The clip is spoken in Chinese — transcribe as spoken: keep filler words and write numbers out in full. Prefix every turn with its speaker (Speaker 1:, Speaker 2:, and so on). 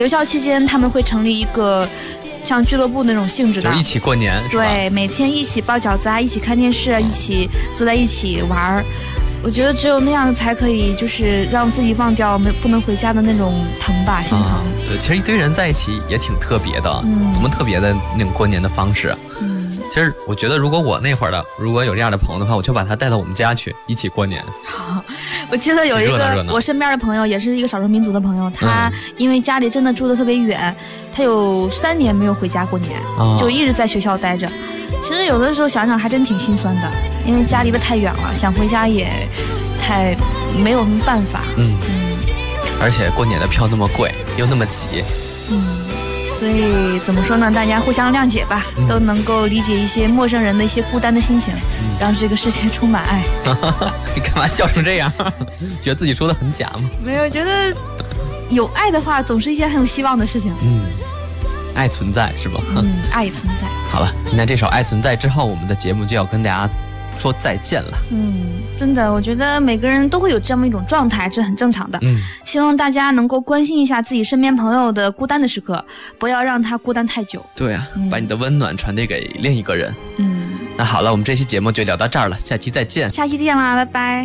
Speaker 1: 留校期间他们会成立一个像俱乐部那种性质的，
Speaker 2: 就是一起过年，
Speaker 1: 对，每天一起包饺子啊，一起看电视，一起坐在一起玩。我觉得只有那样才可以，就是让自己忘掉没不能回家的那种疼吧，心疼。啊、
Speaker 2: 对，其实一堆人在一起也挺特别的，嗯，我们特别的那种过年的方式。嗯，其实我觉得，如果我那会儿的，如果有这样的朋友的话，我就把他带到我们家去一起过年。
Speaker 1: 我记得有一个我身边的朋友，也是一个少数民族的朋友，他因为家里真的住得特别远，他有三年没有回家过年，哦、就一直在学校待着。其实有的时候想想还真挺心酸的，因为家离得太远了，想回家也太没有什么办法。嗯嗯，
Speaker 2: 而且过年的票那么贵，又那么挤。
Speaker 1: 嗯。所以怎么说呢？大家互相谅解吧，嗯、都能够理解一些陌生人的一些孤单的心情，嗯、让这个世界充满爱。
Speaker 2: 你干嘛笑成这样？觉得自己说的很假吗？
Speaker 1: 没有，觉得有爱的话，总是一件很有希望的事情。
Speaker 2: 嗯，爱存在是吧？
Speaker 1: 嗯，爱存在。
Speaker 2: 好了，今天这首《爱存在》之后，我们的节目就要跟大家说再见了。
Speaker 1: 嗯，真的，我觉得每个人都会有这么一种状态，这很正常的。嗯，希望大家能够关心一下自己身边朋友的孤单的时刻，不要让他孤单太久。
Speaker 2: 对啊，嗯、把你的温暖传递给另一个人。嗯，那好了，我们这期节目就聊到这儿了，下期再见。
Speaker 1: 下期见啦，拜拜。